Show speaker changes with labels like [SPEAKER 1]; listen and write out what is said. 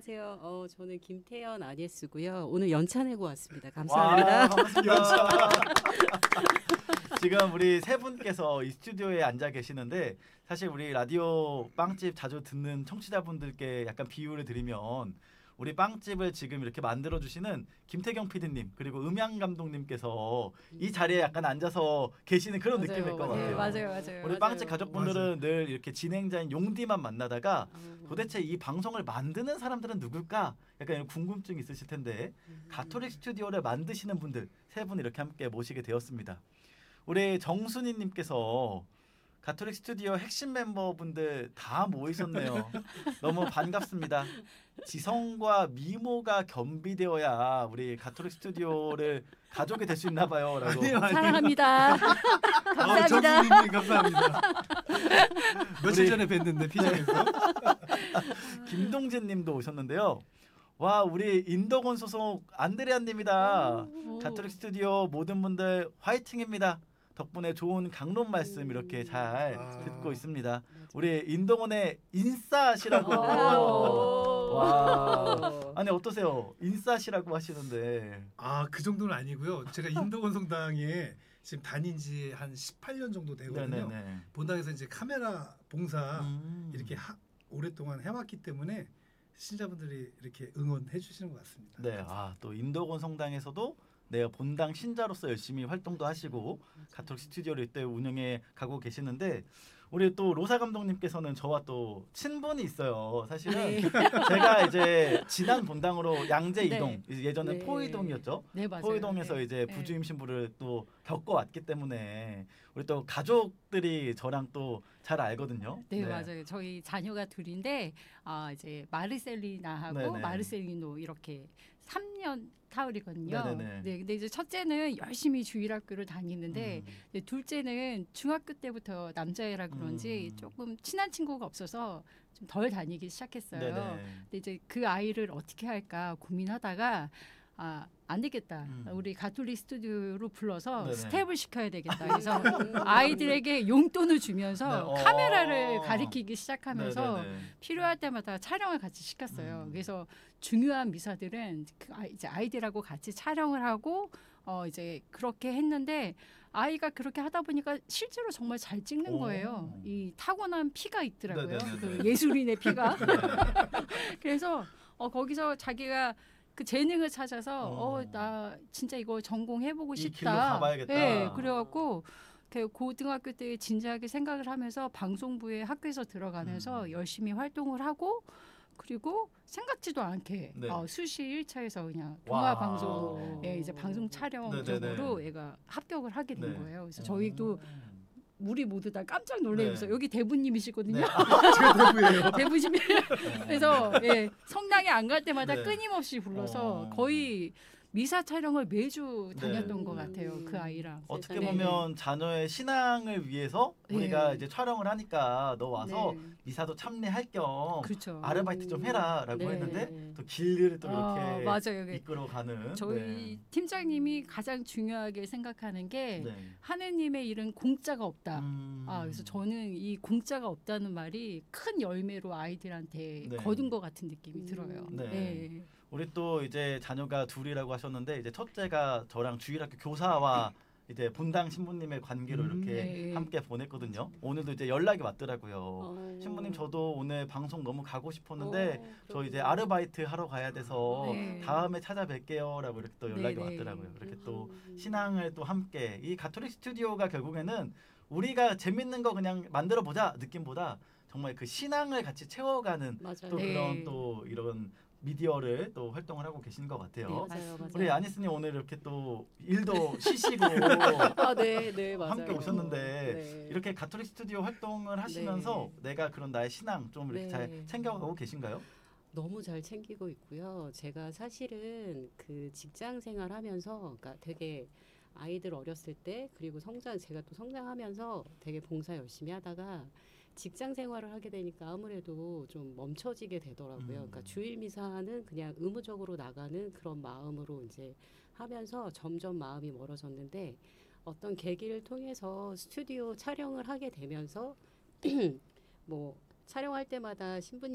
[SPEAKER 1] 안녕하세요. 저는 김태연 아니에스고요. 오늘 연차 내고 왔습니다.
[SPEAKER 2] 와,
[SPEAKER 1] 감사합니다.
[SPEAKER 2] 반갑습니다. 지금 우리 세 분께서 이 스튜디오에 앉아 계시는데 사실 우리 라디오 빵집 자주 듣는 청취자분들께 약간 비유를 드리면 우리 빵집을 지금 이렇게 만들어 주시는 김태경 PD님 그리고 음향 감독님께서 이 자리에 약간 앉아서 계시는 그런
[SPEAKER 1] 맞아요,
[SPEAKER 2] 느낌일 것
[SPEAKER 1] 맞아요.
[SPEAKER 2] 같아요.
[SPEAKER 1] 맞아요.
[SPEAKER 2] 우리 빵집 가족분들은 늘 이렇게 진행자인 용디만 만나다가 도대체 이 방송을 만드는 사람들은 누굴까? 약간 이런 궁금증이 있으실 텐데 가톨릭 스튜디오를 만드시는 분들 세 분 이렇게 함께 모시게 되었습니다. 우리 정순희님께서 가톨릭 스튜디오 핵심 멤버분들 다 모이셨네요. 너무 반갑습니다. 지성과 미모가 겸비되어야 우리 가톨릭 스튜디오를 가족이 될 수 있나 봐요라고.
[SPEAKER 3] 아니요.
[SPEAKER 1] 사랑합니다. 감사합니다.
[SPEAKER 3] 정수님님 감사합니다. 며칠
[SPEAKER 2] 우리-
[SPEAKER 3] 전에 뵀는데 피장에서.
[SPEAKER 2] 김동진님도 오셨는데요. 와 우리 인덕원 소속 안드레아님이다. 가톨릭 스튜디오 모든 분들 화이팅입니다. 덕분에 좋은 강론 말씀 이렇게 잘 듣고 있습니다. 우리 인덕원의 인싸시라고. 와. 아니 어떠세요? 인싸시라고 하시는데.
[SPEAKER 3] 그 정도는 아니고요. 제가 인도건 성당에 지금 다닌 지 한 18년 정도 되거든요.
[SPEAKER 2] 네네네.
[SPEAKER 3] 본당에서 이제 카메라 봉사 이렇게
[SPEAKER 2] 음.
[SPEAKER 3] 오랫동안 해왔기 때문에 신자분들이 이렇게 응원해 주시는 것 같습니다.
[SPEAKER 2] 네, 또 인덕원 성당에서도 내가 본당 신자로서 열심히 활동도 하시고 가톨릭 스튜디오를 이때 운영해 가고 계시는데 우리 또 로사 감독님께서는 저와 또 친분이 있어요. 사실은
[SPEAKER 1] 네.
[SPEAKER 2] 제가 이제 지난 본당으로 양재
[SPEAKER 1] 네.
[SPEAKER 2] 이동 예전에
[SPEAKER 1] 네.
[SPEAKER 2] 포이동이었죠.
[SPEAKER 1] 네, 맞아요.
[SPEAKER 2] 포이동에서
[SPEAKER 1] 네.
[SPEAKER 2] 이제
[SPEAKER 1] 네.
[SPEAKER 2] 부주임 신부를 또 겪어왔기 때문에 우리 또 가족들이 저랑 또 잘 알거든요.
[SPEAKER 1] 네, 맞아요. 저희 자녀가 둘인데 이제 마르셀리나하고
[SPEAKER 2] 네네.
[SPEAKER 1] 마르셀리노 이렇게 3년 타울이거든요.
[SPEAKER 2] 네네네.
[SPEAKER 1] 네, 근데 이제 첫째는 열심히 주일학교를 다니는데 이제 둘째는 중학교 때부터 남자애라 그런지 조금 친한 친구가 없어서 좀 덜 다니기 시작했어요.
[SPEAKER 2] 네네.
[SPEAKER 1] 근데 이제 그 아이를 어떻게 할까 고민하다가 안 되겠다. 우리 가톨릭 스튜디오로 불러서
[SPEAKER 2] 네네.
[SPEAKER 1] 스텝을 시켜야 되겠다. 그래서 아이들에게 용돈을 주면서
[SPEAKER 2] 네.
[SPEAKER 1] 카메라를 가리키기 시작하면서
[SPEAKER 2] 네네네.
[SPEAKER 1] 필요할 때마다 촬영을 같이 시켰어요. 그래서 중요한 미사들은 이제 아이들하고 같이 촬영을 하고 이제 그렇게 했는데 아이가 그렇게 하다 보니까 실제로 정말 잘 찍는
[SPEAKER 2] 오.
[SPEAKER 1] 거예요. 이 타고난 피가 있더라고요.
[SPEAKER 2] 네네네네.
[SPEAKER 1] 그 예술인의 피가.
[SPEAKER 2] 네.
[SPEAKER 1] 그래서 거기서 자기가 그 재능을 찾아서 나 진짜 이거 전공해보고
[SPEAKER 2] 이
[SPEAKER 1] 싶다.
[SPEAKER 2] 길로 가봐야겠다.
[SPEAKER 1] 네, 그래갖고 그 고등학교 때 진지하게 생각을 하면서 방송부에 학교에서 들어가면서 열심히 활동을 하고 그리고 생각지도 않게
[SPEAKER 2] 네.
[SPEAKER 1] 수시 1차에서 그냥
[SPEAKER 2] 와.
[SPEAKER 1] 동화 방송에 이제 방송 촬영
[SPEAKER 2] 네네네.
[SPEAKER 1] 쪽으로 얘가 합격을 하게 된
[SPEAKER 2] 네.
[SPEAKER 1] 거예요. 그래서 저희도 우리 모두 다 깜짝 놀라면서
[SPEAKER 2] 네.
[SPEAKER 1] 여기 대부님이시거든요.
[SPEAKER 2] 네.
[SPEAKER 3] 제가 대부예요.
[SPEAKER 1] 대부심이 그래서 성당에 안 갈 때마다
[SPEAKER 2] 네.
[SPEAKER 1] 끊임없이 불러서
[SPEAKER 2] 어.
[SPEAKER 1] 거의 미사 촬영을 매주
[SPEAKER 2] 네.
[SPEAKER 1] 다녔던 것 같아요. 그 아이랑.
[SPEAKER 2] 어떻게
[SPEAKER 1] 네.
[SPEAKER 2] 보면 자녀의 신앙을 위해서 우리가
[SPEAKER 1] 네.
[SPEAKER 2] 이제 촬영을 하니까 너 와서
[SPEAKER 1] 네.
[SPEAKER 2] 미사도 참여할 겸
[SPEAKER 1] 그렇죠.
[SPEAKER 2] 아르바이트 좀 해라라고
[SPEAKER 1] 네.
[SPEAKER 2] 했는데 또 길을 또 이렇게
[SPEAKER 1] 맞아요.
[SPEAKER 2] 이끌어가는
[SPEAKER 1] 저희 팀장님이 가장 중요하게 생각하는 게
[SPEAKER 2] 네.
[SPEAKER 1] 하느님의 일은 공짜가 없다. 그래서
[SPEAKER 2] 음.
[SPEAKER 1] 저는 이 공짜가 없다는 말이 큰 열매로 아이들한테
[SPEAKER 2] 네.
[SPEAKER 1] 거둔 것 같은 느낌이 들어요.
[SPEAKER 2] 네.
[SPEAKER 1] 네.
[SPEAKER 2] 우리 또 이제 자녀가 둘이라고 하셨는데 이제 첫째가 저랑 주일학교 교사와 이제 본당 신부님의 관계로 이렇게
[SPEAKER 1] 네.
[SPEAKER 2] 함께 보냈거든요. 오늘도 이제 연락이 왔더라고요. 신부님 저도 오늘 방송 너무 가고 싶었는데 저 이제 아르바이트 하러 가야 돼서
[SPEAKER 1] 네.
[SPEAKER 2] 다음에 찾아뵐게요라고 이렇게 또 연락이
[SPEAKER 1] 네네.
[SPEAKER 2] 왔더라고요. 이렇게 또 신앙을 또 함께 이 가톨릭 스튜디오가 결국에는 우리가 재밌는 거 그냥 만들어 보자 느낌보다 정말 그 신앙을 같이 채워가는
[SPEAKER 1] 맞아요.
[SPEAKER 2] 또
[SPEAKER 1] 네.
[SPEAKER 2] 그런 또 이런 미디어를 또 활동을 하고 계신 것 같아요.
[SPEAKER 1] 맞아요.
[SPEAKER 2] 우리 아니스님 오늘 이렇게 또 일도 쉬시고
[SPEAKER 1] 네, 맞아요.
[SPEAKER 2] 함께 오셨는데
[SPEAKER 1] 네.
[SPEAKER 2] 이렇게 가톨릭 스튜디오 활동을 하시면서 내가 그런 나의 신앙 좀 이렇게
[SPEAKER 1] 네.
[SPEAKER 2] 잘 챙겨가고 계신가요?
[SPEAKER 4] 너무 잘 챙기고 있고요. 제가 사실은 그 직장 생활하면서 그러니까 되게 아이들 어렸을 때 그리고 제가 또 성장하면서 되게 봉사 열심히 하다가 직장 생활을 하게 되니까 아무래도 좀 멈춰지게 되더라고요. 그러니까 주일 미사는 그냥 의무적으로 나가는 그런 마음으로 이제 하면서 점점 마음이 멀어졌는데 어떤 계기를 통해서 스튜디오 촬영을 하게 되면서 뭐 촬영할 때마다 신부님